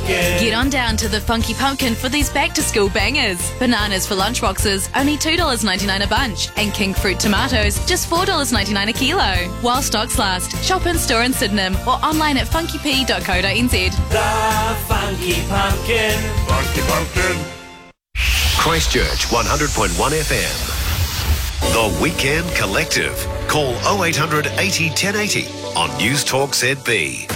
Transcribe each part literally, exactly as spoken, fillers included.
Pumpkin. Get on down to the Funky Pumpkin for these back-to-school bangers. Bananas for lunchboxes, only two dollars ninety-nine a bunch. And king fruit tomatoes, just four dollars ninety-nine a kilo. While stocks last, shop in store in Sydenham or online at funky p dot co dot n z. The Funky Pumpkin. Funky Pumpkin. Christchurch one hundred point one F M. The Weekend Collective. Call oh eight hundred eighty ten eighty on News Talk Z B.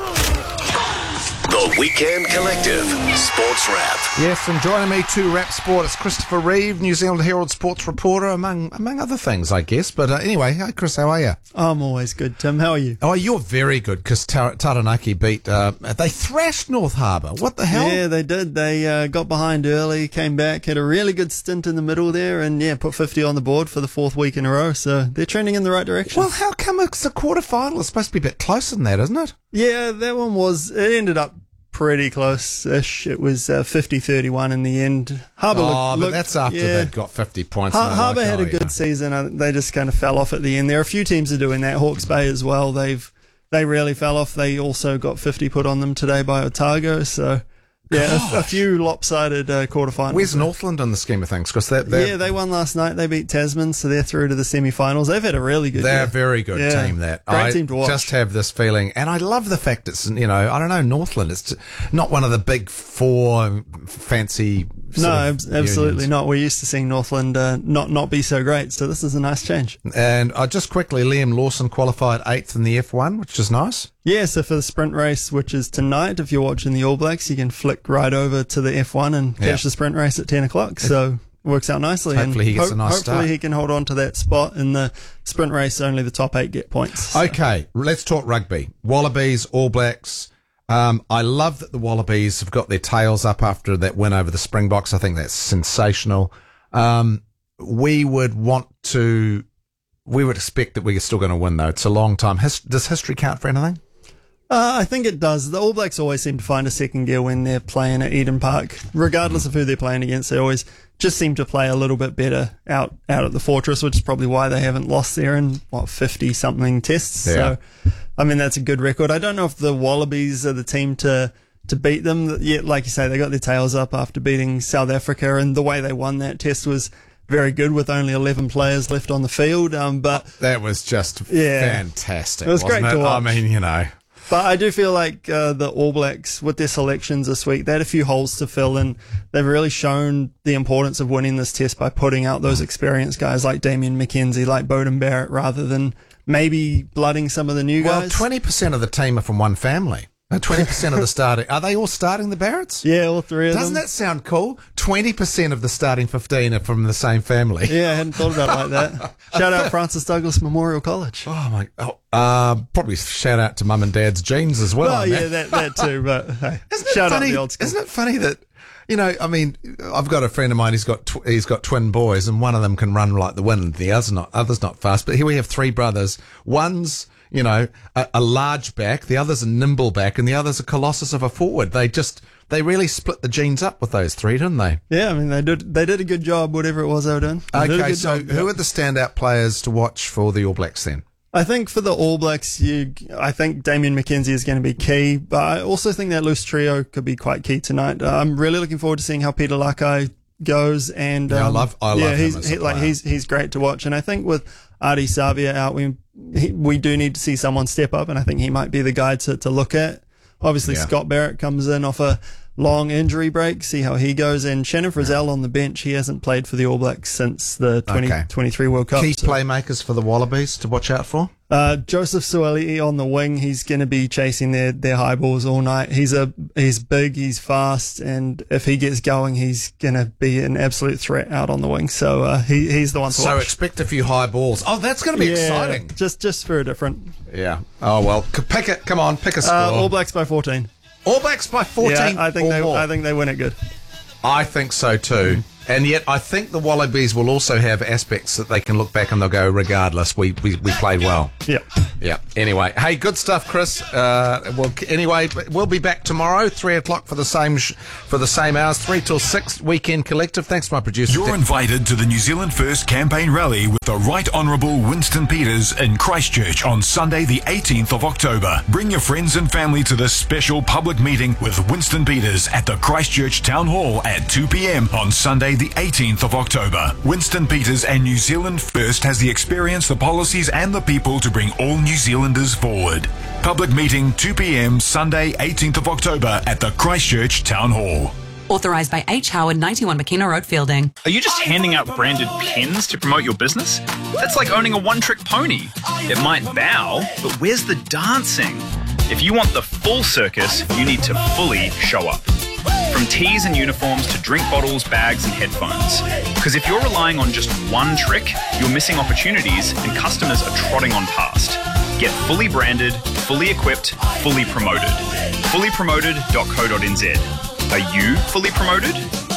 The Weekend Collective Sports Wrap. Yes, and joining me to wrap sport is Christopher Reeve, New Zealand Herald sports reporter, among among other things, I guess. But uh, anyway, hey Chris, how are you? I'm always good, Tim. How are you? Oh, you're very good, because Tar- Taranaki beat, uh, they thrashed North Harbour. What the hell? Yeah, they did. They uh, got behind early, came back, had a really good stint in the middle there, and yeah, put fifty on the board for the fourth week in a row. So they're trending in the right direction. Well, how come it's a quarter-final? It's supposed to be a bit closer than that, isn't it? Yeah, that one was, it ended up pretty close-ish. It was uh, fifty thirty-one in the end. Harbour oh, looked, but looked, that's after yeah. they'd got fifty points. Har- Harbour like, had oh, a good yeah. season. Uh, they just kind of fell off at the end. There are a few teams that are doing that. Hawke's Bay as well. They've They really fell off. They also got fifty put on them today by Otago. So, yeah, a, a few lopsided uh, quarterfinals. Where's Northland in the scheme of things? Because that, Yeah, they won last night. They beat Tasman, so they're through to the semi-finals. They've had a really good They're year. a very good Yeah. team, that. Great I team to watch. just have this feeling, and I love the fact it's, you know, I don't know, Northland, it's not one of the big four fancy sort No, of ab- absolutely unions. not. We're used to seeing Northland uh, not, not be so great, so this is a nice change. And uh, just quickly, Liam Lawson qualified eighth in the F one, which is nice. Yeah, so for the sprint race, which is tonight, if you're watching the All Blacks, you can flick right over to the F one and catch Yeah. the sprint race at ten o'clock. So works out nicely. Hopefully and he gets a nice Hopefully start. he can hold on to that spot in the sprint race. Only the top eight get points. So. Okay, let's talk rugby. Wallabies, All Blacks. Um, I love that the Wallabies have got their tails up after that win over the Springboks. I think that's sensational. Um, we would want to, we would expect that we're still going to win, though. It's a long time. His, does history count for anything? Uh, I think it does. The All Blacks always seem to find a second gear when they're playing at Eden Park. Regardless of who they're playing against, they always just seem to play a little bit better out, out at the Fortress, which is probably why they haven't lost there in, what, fifty-something tests. Yeah. So, I mean, that's a good record. I don't know if the Wallabies are the team to, to beat them. Yet, like you say, they got their tails up after beating South Africa, and the way they won that test was very good with only eleven players left on the field. Um, but That was just Yeah. fantastic. It was wasn't great it? to watch. I mean, you know. But I do feel like uh, the All Blacks, with their selections this week, they had a few holes to fill, and they've really shown the importance of winning this test by putting out those experienced guys like Damien McKenzie, like Bowden Barrett, rather than maybe blooding some of the new Well, guys. twenty percent of the team are from one family. Uh, twenty percent of the starting, are they all starting the Barretts? Yeah, all three of Doesn't them. that sound cool? twenty percent of the starting fifteen are from the same family. Yeah, I hadn't thought about it like that. Shout out Francis Douglas Memorial College. Oh my! Oh, uh, probably shout out to mum and dad's genes as well. Oh, on yeah, that. that, that too, but hey, Isn't it shout funny? out the old school. Isn't it funny that, you know, I mean, I've got a friend of mine. He's got tw- he's got twin boys, and one of them can run like the wind. The other's not. Other's not fast. But here we have three brothers. One's, you know, a, a large back. The other's a nimble back, and the other's a colossus of a forward. They just they really split the genes up with those three, didn't they? Yeah, I mean, they did they did a good job, whatever it was they were doing. They did a Okay, good so job. who are the standout players to watch for the All Blacks then? I think for the All Blacks, you, I think Damien McKenzie is going to be key, but I also think that loose trio could be quite key tonight. Uh, I'm really looking forward to seeing how Peter Lakai goes, and um, Yeah, I love- I love yeah, him he's as a he, like player. he's he's great to watch, and I think with Adi Savia out, we he, we do need to see someone step up, and I think he might be the guy to to look at. Obviously, Yeah. Scott Barrett comes in off a long injury break, see how he goes, and Shannon Frizzell on the bench. He hasn't played for the All Blacks since the twenty twenty-three World Cup. Key so- playmakers for the Wallabies to watch out for? Uh, Joseph Suali'i on the wing. He's going to be chasing their, their high balls all night. He's a, he's big, he's fast, and if he gets going, he's going to be an absolute threat out on the wing. So, uh, he, he's the one to So watch. expect a few high balls. Oh, that's going to be Yeah, exciting. Just, just for a different, Yeah. Oh, well, c- pick it. Come on, pick a score. uh, All Blacks by fourteen. All Blacks by fourteen Yeah, I think or they, more. I think they win it good. I think so too. And yet, I think the Wallabies will also have aspects that they can look back and they'll go, regardless, we we, we played well. Yeah. Yeah. Anyway, hey, good stuff, Chris. Uh, well, anyway, we'll be back tomorrow, three o'clock for the same sh- for the same hours, three till six. Weekend Collective. Thanks to my producer. You're invited to the New Zealand First campaign rally with the Right Honourable Winston Peters in Christchurch on Sunday, the eighteenth of October. Bring your friends and family to this special public meeting with Winston Peters at the Christchurch Town Hall at two p.m. on Sunday, the eighteenth of October. Winston Peters and New Zealand First has the experience, the policies and the people to bring all New Zealanders forward. Public meeting two p.m. Sunday, eighteenth of October at the Christchurch Town Hall. Authorised by H. Howard, ninety-one McKenna Road, Fielding. Are you just handing out branded pens to promote your business? That's like owning a one-trick pony. It might bow, but where's the dancing? If you want the full circus, you need to fully show up. From tees and uniforms to drink bottles, bags and headphones. Because if you're relying on just one trick, you're missing opportunities and customers are trotting on past. Get fully branded, fully equipped, fully promoted. fully promoted dot co dot n z. Are you fully promoted?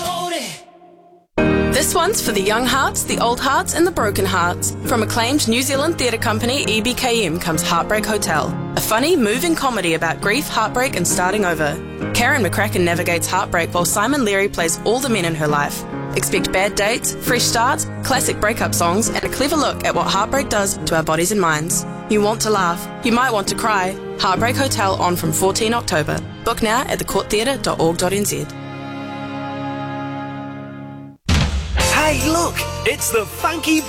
This one's for the young hearts, the old hearts and the broken hearts. From acclaimed New Zealand theatre company E B K M comes Heartbreak Hotel, a funny, moving comedy about grief, heartbreak and starting over. Karen McCracken navigates heartbreak while Simon Leary plays all the men in her life. Expect bad dates, fresh starts, classic breakup songs and a clever look at what heartbreak does to our bodies and minds. You want to laugh, you might want to cry. Heartbreak Hotel on from fourteenth of October. Book now at the court theatre dot org dot n z. Hey, look, it's the Funky